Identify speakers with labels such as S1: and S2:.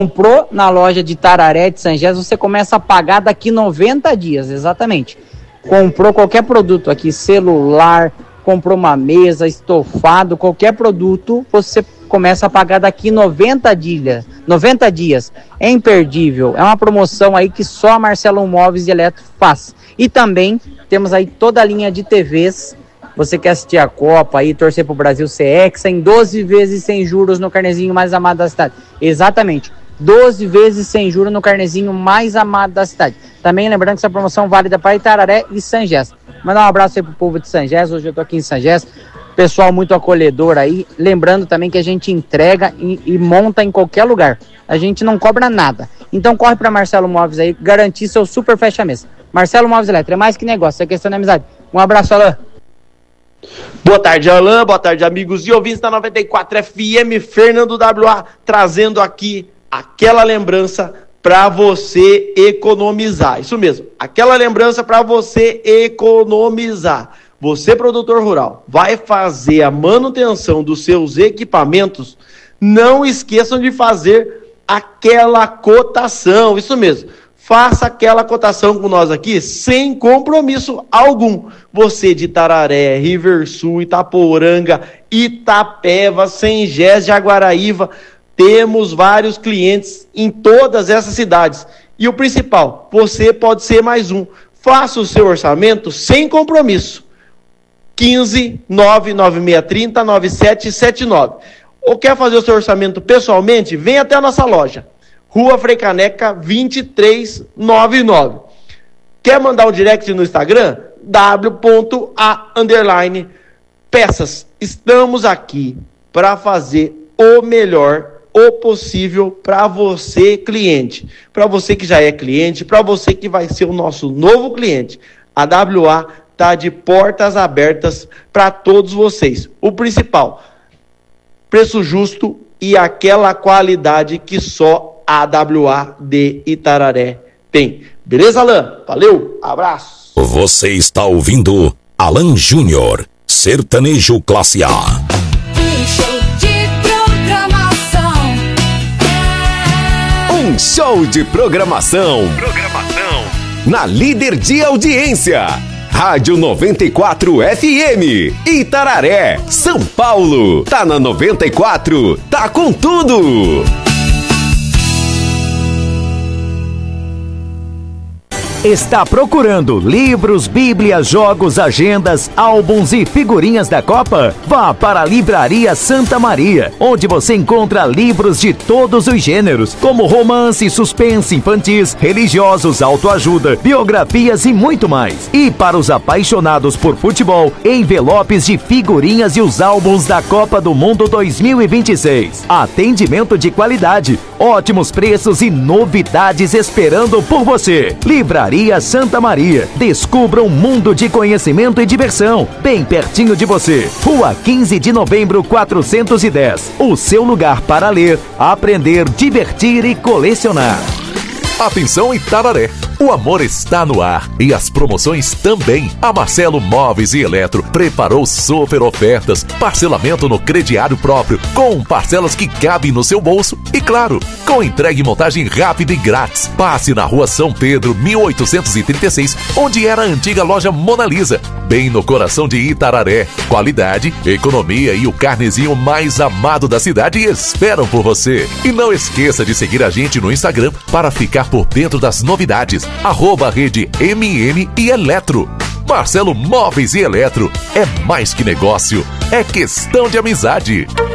S1: Comprou na loja de Itararé de Sangés, você começa a pagar daqui 90 dias, exatamente. Comprou qualquer produto aqui, celular, comprou uma mesa, estofado, qualquer produto, você começa a pagar daqui 90 dias. É imperdível, é uma promoção aí que só a Marcelo Móveis e Eletro faz. E também temos aí toda a linha de TVs. Você quer assistir a Copa aí, torcer pro Brasil ser hexa, em 12 vezes sem juros no carnezinho mais amado da cidade. Exatamente, 12 vezes sem juros no carnezinho mais amado da cidade. Também lembrando que essa promoção válida para Itararé e Sangés. Mandar um abraço aí pro povo de Sangés, hoje eu tô aqui em Sangés, pessoal muito acolhedor aí. Lembrando também que a gente entrega e monta em qualquer lugar. A gente não cobra nada. Então corre para Marcelo Móveis aí, garantir seu super fecha-mês. Marcelo Móveis Eletro, é mais que negócio, é questão de amizade. Um abraço, Alain.
S2: Boa tarde, Alain, boa tarde, amigos e ouvintes da 94 FM, Fernando WA, trazendo aqui aquela lembrança para você economizar. Isso mesmo, aquela lembrança para você economizar. Você, produtor rural, vai fazer a manutenção dos seus equipamentos, não esqueçam de fazer aquela cotação, isso mesmo. Faça aquela cotação com nós aqui sem compromisso algum. Você de Itararé, Riversul, Itaporanga, Itapeva, Sengés, Jaguaraíva, temos vários clientes em todas essas cidades. E o principal, você pode ser mais um. Faça o seu orçamento sem compromisso. 15 99630 9779. Ou quer fazer o seu orçamento pessoalmente? Vem até a nossa loja. Rua Frei Caneca 2399. Quer mandar um direct no Instagram? w.a_peças. Estamos aqui para fazer o melhor, o possível para você, cliente. Para você que já é cliente, para você que vai ser o nosso novo cliente. A WA está de portas abertas para todos vocês. O principal, preço justo e aquela qualidade que só a WA de Itararé tem. Beleza, Alain? Valeu, abraço.
S3: Você está ouvindo Alan Júnior, sertanejo classe A.
S4: Um show de programação. Na líder de audiência. Rádio 94 FM, Itararé, São Paulo. Tá na 94, tá com tudo.
S5: Está procurando livros, bíblias, jogos, agendas, álbuns e figurinhas da Copa? Vá para a Livraria Santa Maria, onde você encontra livros de todos os gêneros, como romance, suspense, infantis, religiosos, autoajuda, biografias e muito mais. E para os apaixonados por futebol, envelopes de figurinhas e os álbuns da Copa do Mundo 2026. Atendimento de qualidade, ótimos preços e novidades esperando por você. Livraria Santa Maria. Descubra um mundo de conhecimento e diversão, bem pertinho de você. Rua 15 de Novembro 410. O seu lugar para ler, aprender, divertir e colecionar.
S6: Atenção Itararé, o amor está no ar e as promoções também. A Marcelo Móveis e Eletro preparou super ofertas, parcelamento no crediário próprio, com parcelas que cabem no seu bolso e claro, com entrega e montagem rápida e grátis. Passe na Rua São Pedro, 1836, onde era a antiga loja Mona Lisa, bem no coração de Itararé. Qualidade, economia e o carnezinho mais amado da cidade esperam por você. E não esqueça de seguir a gente no Instagram para ficar por dentro das novidades. @rede MM e Eletro. Marcelo Móveis e Eletro. É mais que negócio, é questão de amizade.